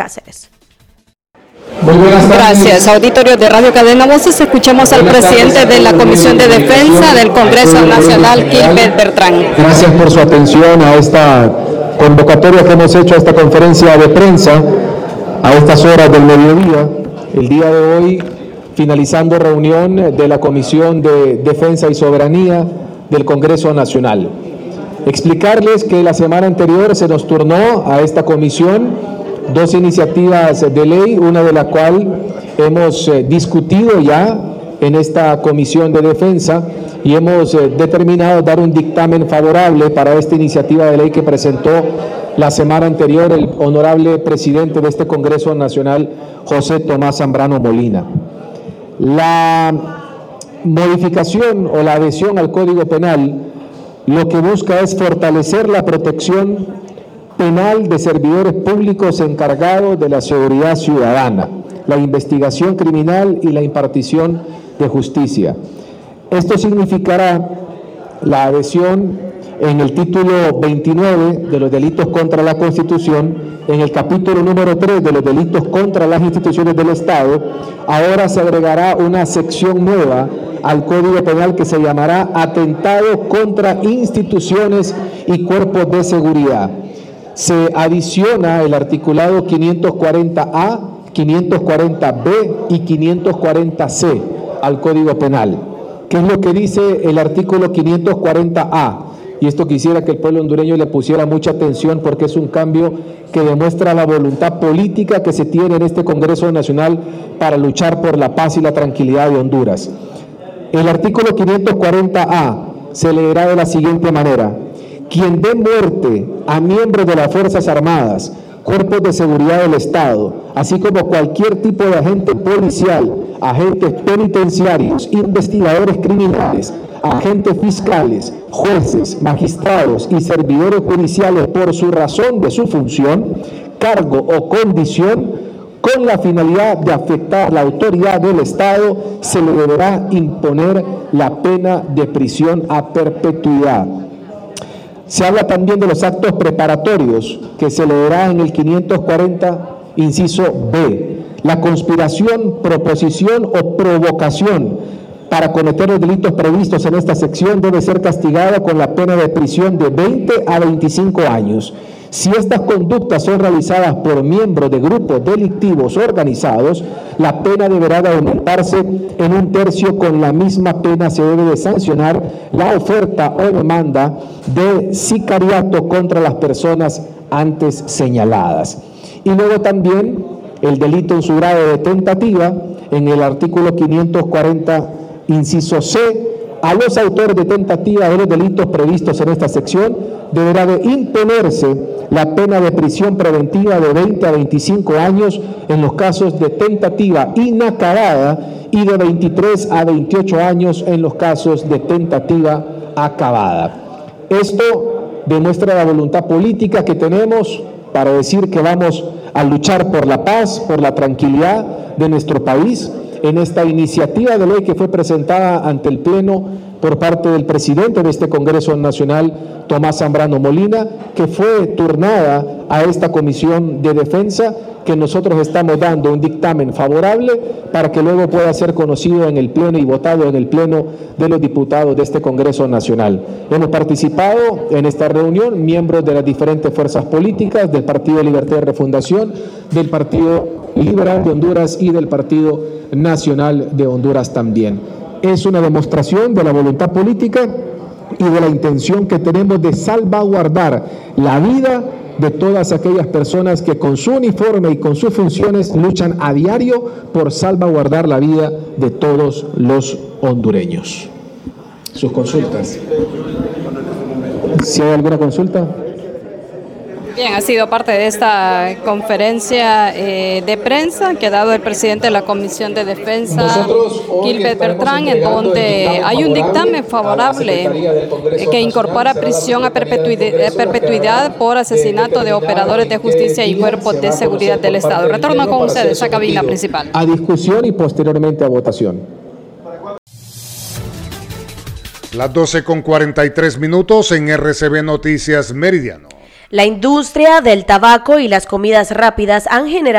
Cáceres. Muy buenas tardes. Gracias. Auditorio de Radio Cadena Voces, escuchamos al presidente de la Comisión de Defensa del Congreso Nacional, Gilbert Bertrán. Gracias por su atención a esta convocatoria que hemos hecho, a esta conferencia de prensa, a estas horas del mediodía. El día de hoy, finalizando reunión de la Comisión de Defensa y Soberanía del Congreso Nacional. Explicarles que la semana anterior se nos turnó a esta comisión dos iniciativas de ley, una de la cual hemos discutido ya en esta Comisión de Defensa y hemos determinado dar un dictamen favorable para esta iniciativa de ley que presentó la semana anterior el honorable presidente de este Congreso Nacional, José Tomás Zambrano Molina. La modificación o la adhesión al Código Penal lo que busca es fortalecer la protección penal de servidores públicos encargados de la seguridad ciudadana, la investigación criminal y la impartición de justicia. Esto significará la adhesión en el título 29 de los delitos contra la Constitución, en el capítulo número 3 de los delitos contra las instituciones del Estado. Ahora se agregará una sección nueva al Código Penal que se llamará Atentado contra instituciones y cuerpos de seguridad. Se adiciona el articulado 540A, 540B y 540C al Código Penal. ¿Qué es lo que dice el artículo 540A? Y esto quisiera que el pueblo hondureño le pusiera mucha atención porque es un cambio que demuestra la voluntad política que se tiene en este Congreso Nacional para luchar por la paz y la tranquilidad de Honduras. El artículo 540A se leerá de la siguiente manera: quien dé muerte a miembros de las Fuerzas Armadas, cuerpos de seguridad del Estado, así como cualquier tipo de agente policial, agentes penitenciarios, investigadores criminales, agentes fiscales, jueces, magistrados y servidores judiciales por su razón de su función, cargo o condición, con la finalidad de afectar la autoridad del Estado, se le deberá imponer la pena de prisión a perpetuidad. Se habla también de los actos preparatorios, que se leerá en el 540, inciso B. La conspiración, proposición o provocación para cometer los delitos previstos en esta sección debe ser castigada con la pena de prisión de 20 a 25 años. Si estas conductas son realizadas por miembros de grupos delictivos organizados, la pena deberá de aumentarse en 1/3. Con la misma pena se debe de sancionar la oferta o demanda de sicariato contra las personas antes señaladas. Y luego también el delito en su grado de tentativa, en el artículo 540, inciso C, a los autores de tentativa de los delitos previstos en esta sección deberá de imponerse la pena de prisión preventiva de 20 a 25 años en los casos de tentativa inacabada y de 23 a 28 años en los casos de tentativa acabada. Esto demuestra la voluntad política que tenemos para decir que vamos a luchar por la paz, por la tranquilidad de nuestro país. En esta iniciativa de ley que fue presentada ante el Pleno por parte del presidente de este Congreso Nacional, Tomás Zambrano Molina, que fue turnada a esta Comisión de Defensa, que nosotros estamos dando un dictamen favorable para que luego pueda ser conocido en el Pleno y votado en el Pleno de los diputados de este Congreso Nacional. Hemos participado en esta reunión miembros de las diferentes fuerzas políticas, del Partido Libertad y Refundación, del Partido Liberal de Honduras y del Partido Nacional de Honduras también. Es una demostración de la voluntad política y de la intención que tenemos de salvaguardar la vida de todas aquellas personas que con su uniforme y con sus funciones luchan a diario por salvaguardar la vida de todos los hondureños. Sus consultas. ¿Si hay alguna consulta? Bien, ha sido parte de esta conferencia de prensa que ha dado el presidente de la Comisión de Defensa, Gilbert Bertrán, en donde hay un dictamen favorable que incorpora prisión a perpetuidad por asesinato de operadores de justicia y cuerpos de seguridad del Estado. Retorno con ustedes a cabina principal. A discusión y posteriormente a votación. Las 12:43 en RCB Noticias Meridiano. La industria del tabaco y las comidas rápidas han generado